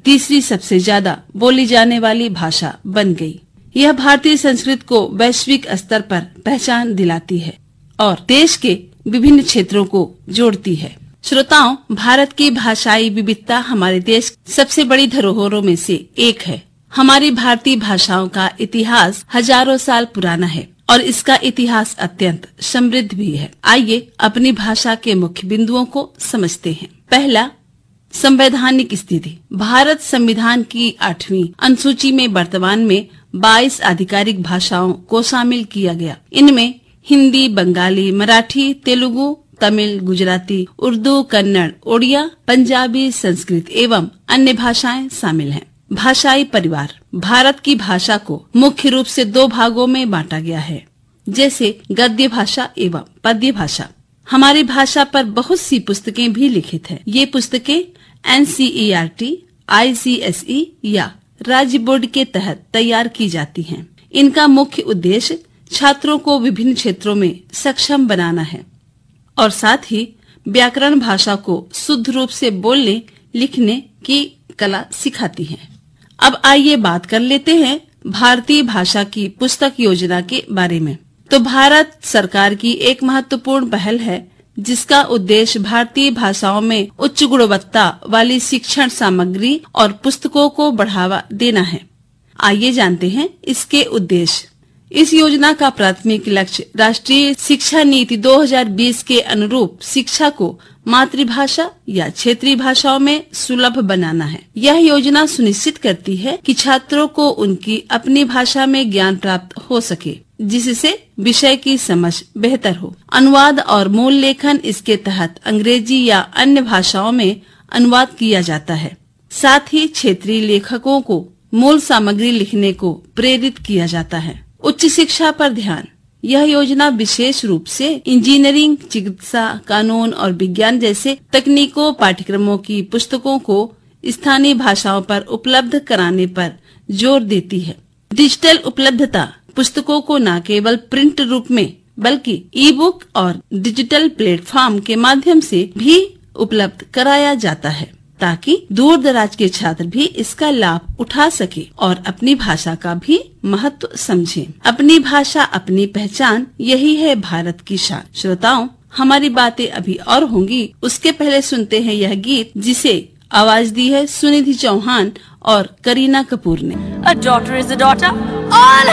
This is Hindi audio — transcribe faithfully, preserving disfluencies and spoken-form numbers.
तीसरी सबसे ज्यादा बोली जाने वाली भाषा बन गई। यह भारतीय संस्कृति को वैश्विक स्तर पर पहचान दिलाती है और देश के विभिन्न क्षेत्रों को जोड़ती है। श्रोताओं, भारत की भाषाई विविधता हमारे देश सबसे बड़ी धरोहरों में से एक है। हमारी भारतीय भाषाओं का इतिहास हजारों साल पुराना है और इसका इतिहास अत्यंत समृद्ध भी है। आइए अपनी भाषा के मुख्य बिंदुओं को समझते हैं। पहला, संवैधानिक स्थिति। भारत संविधान की आठवीं अनुसूची में वर्तमान में बाईस आधिकारिक भाषाओं को शामिल किया गया। इनमें हिंदी, बंगाली, मराठी, तेलुगु, तमिल, गुजराती, उर्दू, कन्नड़, ओडिया, पंजाबी, संस्कृत एवं अन्य भाषाएं शामिल हैं। भाषाई परिवार। भारत की भाषा को मुख्य रूप से दो भागों में बांटा गया है, जैसे गद्य भाषा एवं पद्य भाषा। हमारी भाषा पर बहुत सी पुस्तकें भी लिखित हैं। ये पुस्तकें N C E R T, आई सी एस ई या राज्य बोर्ड के तहत तैयार की जाती हैं। इनका मुख्य उद्देश्य छात्रों को विभिन्न क्षेत्रों में सक्षम बनाना है और साथ ही व्याकरण भाषा को शुद्ध रूप से बोलने लिखने की कला सिखाती है। अब आइए बात कर लेते हैं भारतीय भाषा की पुस्तक योजना के बारे में। तो भारत सरकार की एक महत्वपूर्ण पहल है जिसका उद्देश्य भारतीय भाषाओं में उच्च गुणवत्ता वाली शिक्षण सामग्री और पुस्तकों को बढ़ावा देना है। आइए जानते हैं इसके उद्देश्य। इस योजना का प्राथमिक लक्ष्य राष्ट्रीय शिक्षा नीति दो हज़ार बीस के अनुरूप शिक्षा को मातृभाषा या क्षेत्रीय भाषाओं में सुलभ बनाना है। यह योजना सुनिश्चित करती है कि छात्रों को उनकी अपनी भाषा में ज्ञान प्राप्त हो सके, जिससे विषय की समझ बेहतर हो। अनुवाद और मूल लेखन इसके तहत अंग्रेजी या अन्य भाषाओं में अनुवाद किया जाता है। साथ ही क्षेत्रीय लेखकों को मूल सामग्री लिखने को प्रेरित किया जाता है। उच्च शिक्षा पर ध्यान। यह योजना विशेष रूप से इंजीनियरिंग, चिकित्सा, कानून और विज्ञान जैसे तकनीकों पाठ्यक्रमों की पुस्तकों को स्थानीय भाषाओं पर उपलब्ध कराने पर जोर देती है। डिजिटल उपलब्धता। पुस्तकों को न केवल प्रिंट रूप में बल्कि ई बुक और डिजिटल प्लेटफॉर्म के माध्यम से भी उपलब्ध कराया जाता है ताकि दूर दराज के छात्र भी इसका लाभ उठा सके और अपनी भाषा का भी महत्व समझें। अपनी भाषा अपनी पहचान, यही है भारत की शान। श्रोताओं, हमारी बातें अभी और होंगी, उसके पहले सुनते हैं यह गीत जिसे आवाज दी है सुनिधि चौहान और करीना कपूर ने। A daughter is a daughter, all